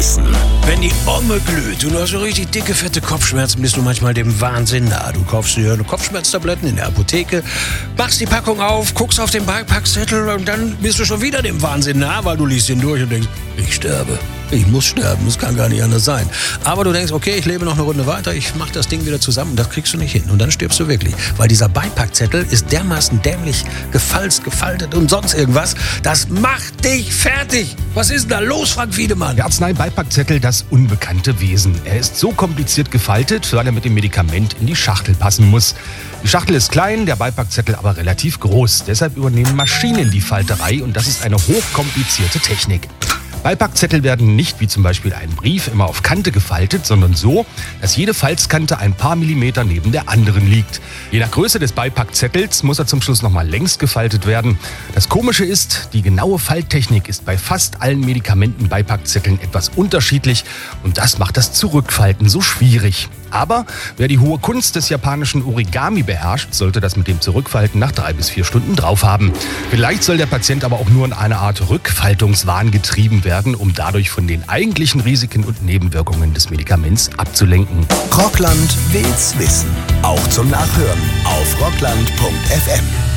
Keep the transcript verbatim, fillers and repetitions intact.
Wissen. Wenn die Omme glüht und du hast so richtig dicke, fette Kopfschmerzen, bist du manchmal dem Wahnsinn nah. Du kaufst dir Kopfschmerztabletten in der Apotheke, machst die Packung auf, guckst auf den Beipackzettel und dann bist du schon wieder dem Wahnsinn nah, weil du liest ihn durch und denkst, ich sterbe. Ich muss sterben, das kann gar nicht anders sein. Aber du denkst, okay, ich lebe noch eine Runde weiter, ich mach das Ding wieder zusammen, das kriegst du nicht hin. Und dann stirbst du wirklich. Weil dieser Beipackzettel ist dermaßen dämlich gefalzt, gefaltet und sonst irgendwas. Das macht dich fertig. Was ist denn da los, Frank Wiedemann? Der Arznei-Beipackzettel, das unbekannte Wesen. Er ist so kompliziert gefaltet, weil er mit dem Medikament in die Schachtel passen muss. Die Schachtel ist klein, der Beipackzettel aber relativ groß. Deshalb übernehmen Maschinen die Falterei und das ist eine hochkomplizierte Technik. Beipackzettel werden nicht wie zum Beispiel ein Brief immer auf Kante gefaltet, sondern so, dass jede Falzkante ein paar Millimeter neben der anderen liegt. Je nach Größe des Beipackzettels muss er zum Schluss nochmal längs gefaltet werden. Das Komische ist, die genaue Falttechnik ist bei fast allen Medikamenten-Beipackzetteln etwas unterschiedlich und das macht das Zurückfalten so schwierig. Aber wer die hohe Kunst des japanischen Origami beherrscht, sollte das mit dem Zurückfalten nach drei bis vier Stunden drauf haben. Vielleicht soll der Patient aber auch nur in eine Art Rückfaltungswahn getrieben werden, um dadurch von den eigentlichen Risiken und Nebenwirkungen des Medikaments abzulenken. Rockland will's wissen. Auch zum Nachhören auf rockland punkt f m.